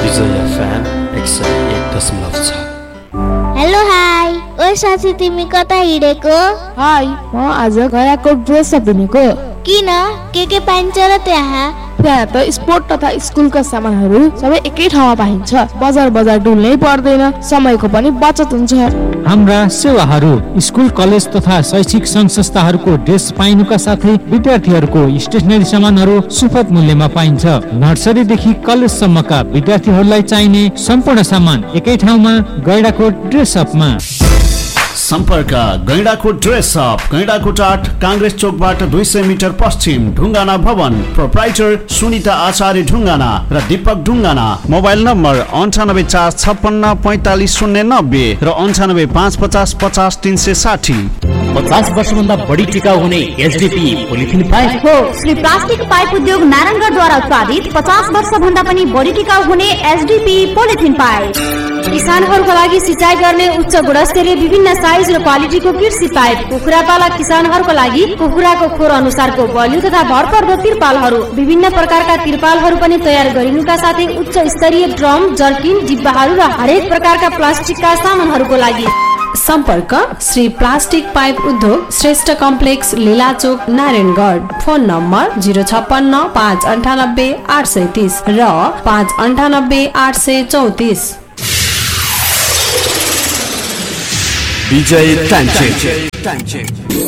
विजय FM 101.6। Hello hi, ओ साथी तिमी कता हिँडेको? हाई, म आज गयाको ड्रेस किनेको। किन? के पाइन्छ र त्यहाँ? त्यहाँ त स्पोर्ट तथा स्कुलका सामानहरू सबै एकै ठाउँमा पाइन्छ। बजार डुल्नै पर्दैन, समयको पनि बचत हुन्छ। हाम्रा सेवाहरू स्कुल कलेज तथा शैक्षिक संघ संस्थाहरूको ड्रेस पाइनुका साथै विद्यार्थीहरूको स्टेशनरी सामानहरू सुपथ मूल्यमा पाइन्छ। नर्सरीदेखि कलेजसम्मका विद्यार्थीहरूलाई चाहिने सम्पूर्ण सामान एकै ठाउँमा गैंडाकोट ड्रेस अपमा। सम्पर्क गैंडाकोट ड्रेस अप, गैंडाकोट 8 कांग्रेस चोकबाट 200 मिटर पश्चिम, ढुङ्गाना भवन। प्रोप्राइटर सुनिता आचार्य ढुङ्गाना र दीपक ढुङ्गाना। मोबाइल नम्बर 9845 4590 र 9855 50 360। 50 वर्षभन्दा बढी टिकाउ हुने एचडीपी पोलिथिन पाइप हो। श्री प्लास्टिक पाइप उद्योग नारायणगढद्वारा उत्पादित 50 वर्षभन्दा पनि बढी टिकाउ हुने एचडीपी पोलिथिन पाइप। किसानहरूका लागि सिँचाइ गर्ने उच्च गुणस्तरीय विभिन्न साइज र क्वालिटीको कृषि पाइप। कुखुरा पालक किसानहरूका लागि कुखुराको खोर अनुसारको बलियो तथा भरपर्दो तिरपालहरू, विभिन्न प्रकारका तिरपालहरू पनि तयार गरिनुका साथै उच्च स्तरीय ड्रम, जर्किन, डिब्बाहरू र हरेक प्रकारका प्लास्टिकका सामानहरूको लागि। सम्पर्क श्री प्लास्टिक पाइप उद्योग, Shrestha complex, लीलाचोक, Narayangarh. Phone number 056 598 830 र 598 834। विजय टाइम।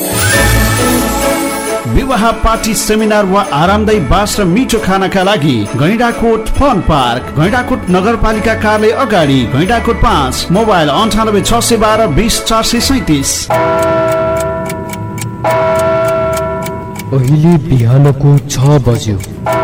विवाह, पार्टी, सेमिनार वा आरामदायी बास र मिठो खानाका लागि गैंडाकोट फन पार्क, गैंडाकोट नगरपालिका कार्यालय अगाडि, गैंडाकोट 5। मोबाइल 98 612 20 437। अहिले बिहानको 6 बज्यो।